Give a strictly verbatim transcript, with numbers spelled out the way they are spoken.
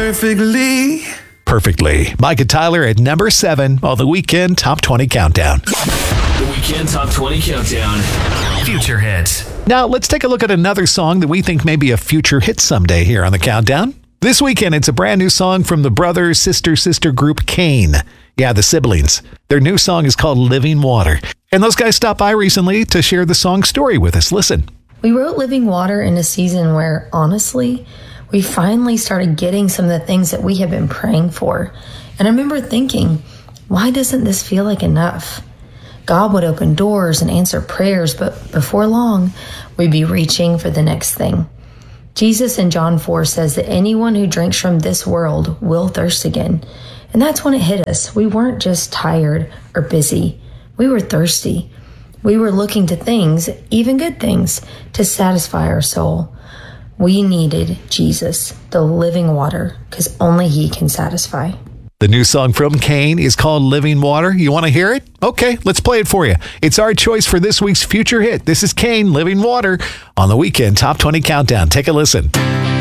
perfectly. Perfectly. Mike and Tyler at number seven on the Weekend Top twenty Countdown. The Weekend Top twenty Countdown. Future hits. Now, let's take a look at another song that we think may be a future hit someday here on the Countdown. This weekend, it's a brand new song from the brother, sister, sister group Cain. Yeah, the siblings. Their new song is called Living Water. And those guys stopped by recently to share the song story with us. Listen. We wrote Living Water in a season where, honestly, we finally started getting some of the things that we have been praying for. And I remember thinking, why doesn't this feel like enough? God would open doors and answer prayers, but before long, we'd be reaching for the next thing. Jesus in John four says that anyone who drinks from this world will thirst again. And that's when it hit us. We weren't just tired or busy. We were thirsty. We were looking to things, even good things, to satisfy our soul. We needed Jesus, the living water, because only He can satisfy. The new song from Cain is called Living Water. You want to hear it? Okay, let's play it for you. It's our choice for this week's future hit. This is Cain, Living Water, on the Weekend Top twenty Countdown. Take a listen.